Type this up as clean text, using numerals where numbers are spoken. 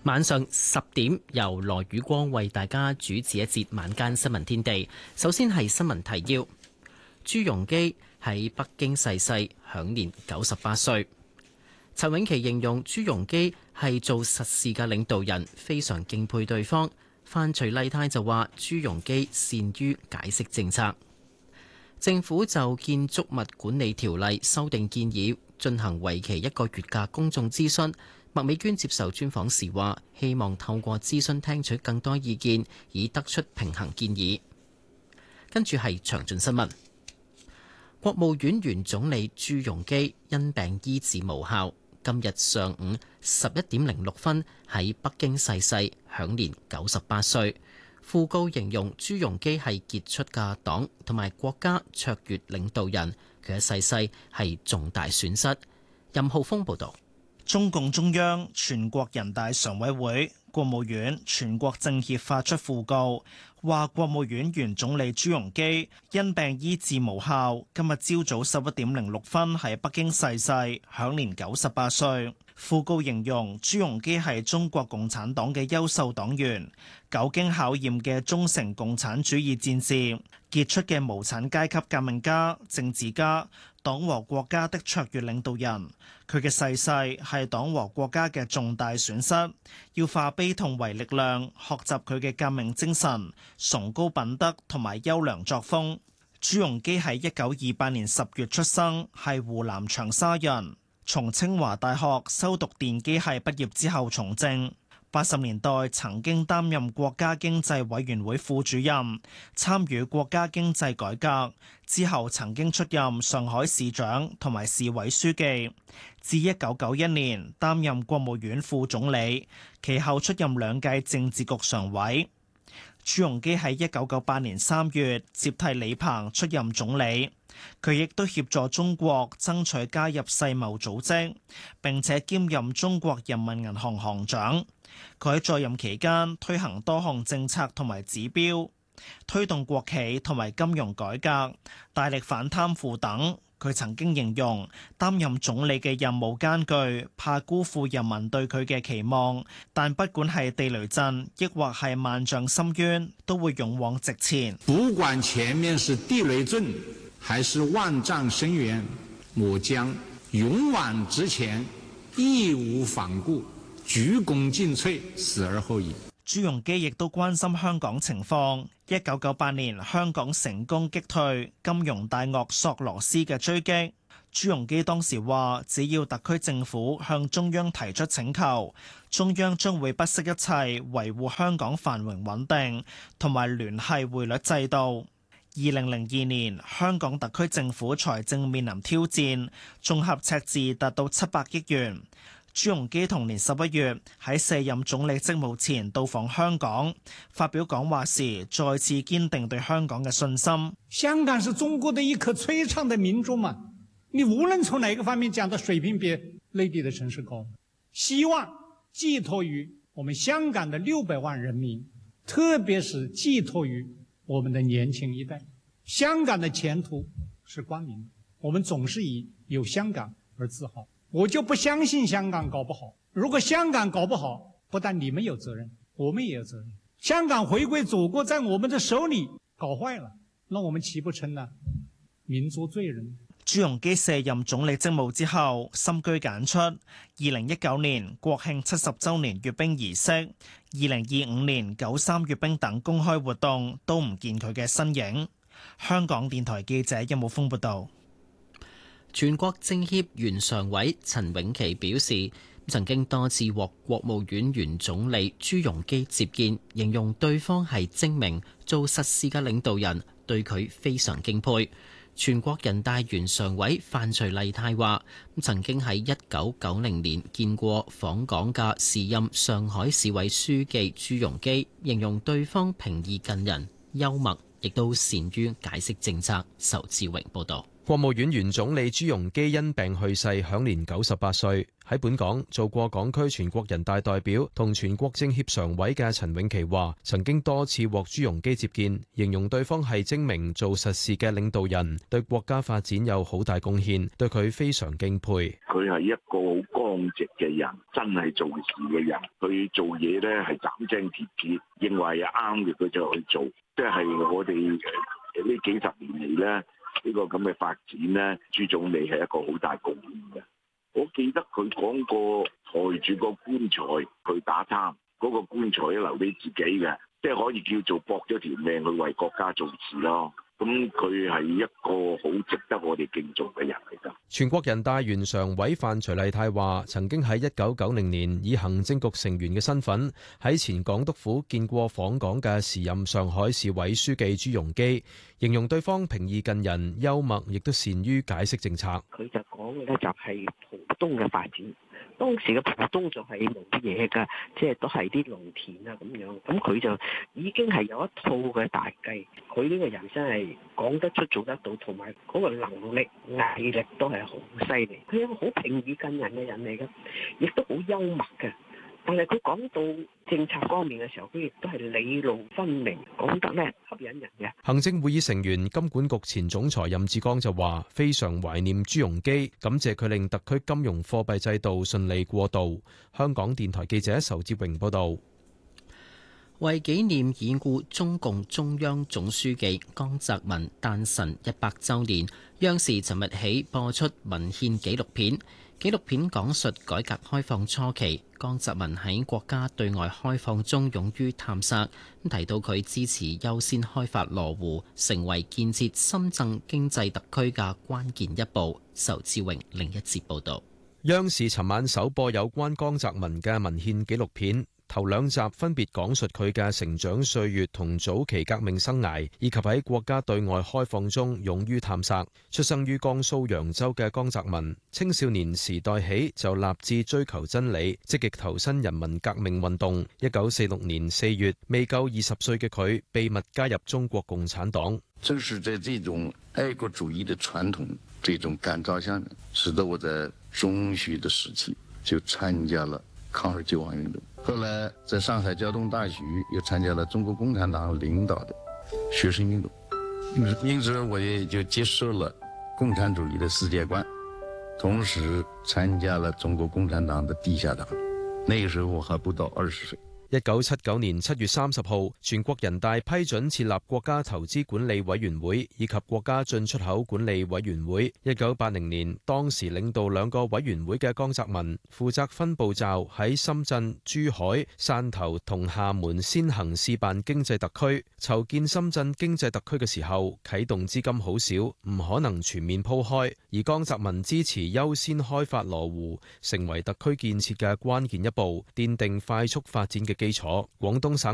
晚上10點，由羅宇光為大家主持一節晚間新聞天地。首先係新聞提要：朱鎔基喺北京逝世，享年98歲。陳永琪形容朱鎔基係做實事嘅領導人，非常敬佩對方。范徐麗泰就話朱鎔基善於解釋政策。政府就建築物管理條例修訂建議進行為期1個月嘅公眾諮詢。麥美娟接受專訪時話，希望透過諮詢聽取更多意見，以得出平衡建議。跟住係詳盡新聞。國務院原總理朱鎔基因病醫治無效，今日上午11:06喺北京逝世，享年98歲。訃告形容朱鎔基係傑出嘅黨同埋國家卓越領導人，佢嘅逝世係重大損失。任浩峰報導。 中共中央、全國人大常委會、國務院、全國政協發出訃告，話國務院原總理朱鎔基因病醫治無效，今日朝早11:06喺北京逝世，享年98歲。訃告形容朱鎔基係中國共產黨嘅優秀黨員，久經考驗嘅忠誠共產主義戰士，傑出嘅無產階級革命家、政治家，黨和國家的卓越領導人。佢嘅逝世係黨和國家嘅重大損失，要化悲痛為力量，學習佢嘅革命精神、崇高品德同埋優良作風。朱鎔基喺1928年10月出生，係湖南長沙人。從清華大學修讀電機系畢業之後從政，80年代曾經擔任國家經濟委員會副主任，參與國家經濟改革，之後曾經出任上海市長同埋市委書記，至1991年擔任國務院副總理，其後出任2屆政治局常委。朱鎔基喺1998年3月接替李鵬出任總理，佢亦都協助中國爭取加入世貿組織，並且兼任中國人民銀行行長。佢喺在任期間推行多項政策同埋指標，推動國企同埋金融改革，大力反貪腐等。佢曾經形容擔任總理嘅任務艱巨，怕辜負人民對佢嘅期望，但不管係地雷陣，抑或係萬丈深淵，都會勇往直前。 不管前面是地雷陣，還是萬丈深淵，我將勇往直前，義無反顧，鞠躬盡瘁，死而後已。 朱鎔基亦都關心香港情況。1998年香港成功擊退金融大鱷索羅斯嘅追擊。朱鎔基當時話，只要特區政府向中央提出請求，中央將會不惜一切維護香港繁榮穩定同埋聯繫匯率制度。2002年香港特區政府財政面臨挑戰，綜合赤字達到700億元。朱鎔基同年11月喺卸任總理職務前到訪香港，發表講話時再次堅定對香港嘅信心。 香港是中國的一顆璀璨的明珠嘛，你無論從哪個方面講，的水平比內地的城市高。希望寄託於我們香港的600萬人民，特別是寄託於我們的年輕一代。香港的前途是光明的，我們總是以有香港而自豪。我就不相信香港搞不好。如果香港搞不好，不但你們有責任，我們也有責任。香港回歸祖國在我們的手裏搞壞了，那我們豈不成了民族罪人？ 朱鎔基卸任總理職務之後，深居簡出。2019年國慶70週年閱兵儀式、2025年93閱兵等公開活動都唔見佢嘅身影。香港電台記者任武峰報道。 全國政協原常委陳永琪表示，曾經多次獲國務院原總理朱鎔基接見，形容對方係精明、做實事嘅領導人，對佢非常敬佩。全國人大原常委范徐麗泰話，曾經喺1990年見過訪港嘅時任上海市委書記朱鎔基，形容對方平易近人、幽默，亦都善於解釋政策。仇志榮報導。 國務院原總理朱鎔基因病去世，享年98歲。喺本港做過港區全國人大代表同全國政協常委嘅陳永琪話，曾經多次獲朱鎔基接見，形容對方係精明做實事嘅領導人，對國家發展有好大貢獻，對佢非常敬佩。 佢係一個好剛直嘅人，真係做事嘅人。佢做嘢咧係斬釘截鐵，認為係啱嘅佢就去做。即係我哋呢幾十年嚟咧，呢個咁嘅發展咧，朱總理係一個好大貢獻嘅。我記得佢講過，抬住個棺材去打貪，嗰個棺材留俾自己嘅，即係可以叫做搏咗條命去為國家做事咯。咁佢係一個好值得我哋敬重嘅人嚟㗎。 全國人大原常委范徐麗泰話，曾經喺1990年以行政局成員嘅身份喺前港督府見過訪港嘅時任上海市委書記朱鎔基，形容對方平易近人、幽默，亦都善於解釋政策。 佢就講嘅咧就係浦東嘅發展。當時嘅浦東就係冇嘢㗎，即係都係啲農田啊咁樣。咁佢就已經係有一套嘅大計。佢呢個人真係講得出做得到，同埋嗰個能力毅力都係好犀利。佢係一個好平易近人嘅人嚟嘅，亦都好幽默嘅。但係佢講到政策方面嘅時候，佢亦都係理路分明，講得咧吸引人嘅。 行政會議成員金管局前總裁任志剛就話：非常懷念朱鎔基，感謝佢令特區金融貨幣制度順利過渡。香港電台記者仇志榮報導。 為紀念已故中共中央總書記江澤民誕辰100週年，央視尋日起播出文獻紀錄片。紀錄片講述改革開放初期，江澤民喺國家對外開放中勇於探索，提到佢支持優先開發羅湖，成為建設深圳經濟特區嘅關鍵一步。仇志榮另一節報導。 央視尋晚首播有關江澤民嘅文獻紀錄片。頭兩集分別講述佢嘅成長歲月同早期革命生涯，以及喺國家對外開放中勇於探索。出生於江蘇揚州嘅江澤民，青少年時代起就立志追求真理，積極投身人民革命運動。1946年4月，未夠20歲嘅佢秘密加入中國共產黨。 正是在這種愛國主義的傳統這種感召下，使得我在中學的時期就參加了抗日救亡運動。後來在上海交通大學又參加了中國共產黨領導的學生運動，因此我也就接受了共產主義的世界觀，同時參加了中國共產黨的地下黨。那個時候我還不到20歲。 1979年7月30號，全國人大批准設立國家投資管理委員會以及國家進出口管理委員會。1980年，當時領導兩個委員會嘅江澤民負責分步驟喺深圳、珠海、汕頭同廈門先行試辦經濟特區。籌建深圳經濟特區嘅時候，啟動資金好少，唔可能全面鋪開。而江澤民支持優先開發羅湖，成為特區建設嘅關鍵一步，奠定快速發展嘅基礎。廣東省